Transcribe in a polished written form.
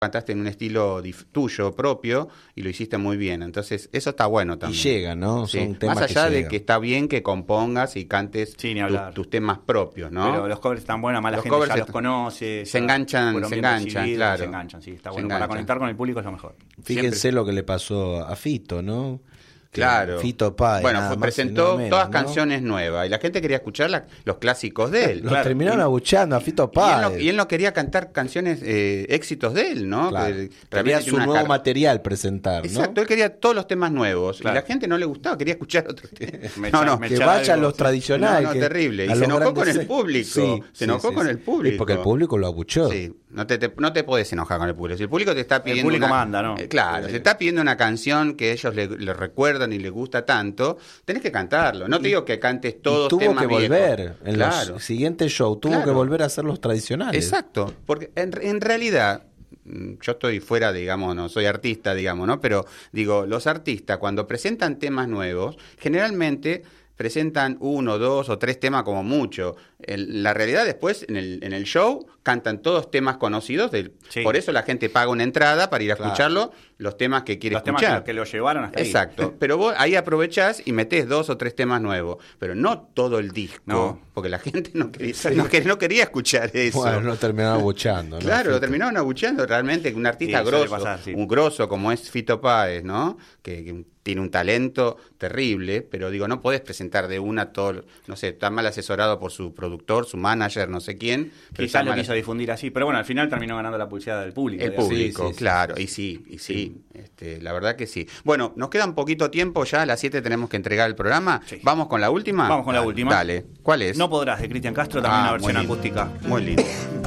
cantaste en un estilo tuyo propio y lo hiciste muy bien. Entonces, eso está bueno también. Y llega, ¿no? Sí. Son temas más allá que de llegan. que está bien que compongas y cantes tus temas propios, ¿no? Pero los covers están buenos, más la Los gente covers ya los conoce. se enganchan, claro. Se enganchan, sí, está bueno. Para conectar con el público es lo mejor. Fíjense lo que le pasó a Fito, ¿no? Claro. Fito Páez. Bueno, presentó todas canciones nuevas y la gente quería escuchar los clásicos de él. Los terminaron abucheando a Fito Páez. Y él no quería cantar canciones, éxitos de él, ¿no? Claro. Que quería su nuevo material presentar, ¿no? Exacto, él quería todos los temas nuevos. Claro. Y la gente no le gustaba, quería escuchar otros temas. Que vaya a los tradicionales. No, terrible. Y se enojó con el público. Se enojó con el público. Porque el público lo abuchó. Sí. No te podés enojar con el público. Si el público te está pidiendo. El público manda, ¿no? Claro, te está pidiendo una canción que ellos le recuerdan y les gusta tanto, tenés que cantarlo. No te digo que cantes todos temas viejos. Tuvo que volver. En los siguientes shows, tuvo que volver a hacer los tradicionales. Exacto. Porque en realidad, yo estoy fuera, digamos, no soy artista, digamos, ¿no? Pero digo, los artistas cuando presentan temas nuevos, generalmente presentan 1, 2 o 3 temas como mucho. La realidad después, en el show, cantan todos temas conocidos. Por eso la gente paga una entrada para ir a escucharlo, los temas que quiere escuchar. Los temas que lo llevaron hasta ahí. Exacto. Pero vos ahí aprovechás y metés 2 o 3 temas nuevos. Pero no todo el disco, porque la gente no quería escuchar eso. Bueno, lo terminaron abuchando, ¿no? Claro, lo terminaron abuchando realmente. Un artista grosso, un grosso como es Fito Páez, ¿no? Que tiene un talento terrible, pero digo, no podés presentar de una todo, no sé, está mal asesorado por su productor, su manager, no sé quién. Quizás lo quiso difundir así, pero bueno, al final terminó ganando la pulseada del público. El público, claro, y sí. La verdad que sí. Bueno, nos queda un poquito tiempo ya, a las 7 tenemos que entregar el programa. Sí. ¿Vamos con la última? Vamos con la última. Dale, ¿cuál es? No podrás, de Cristian Castro, también una versión acústica. Muy lindo.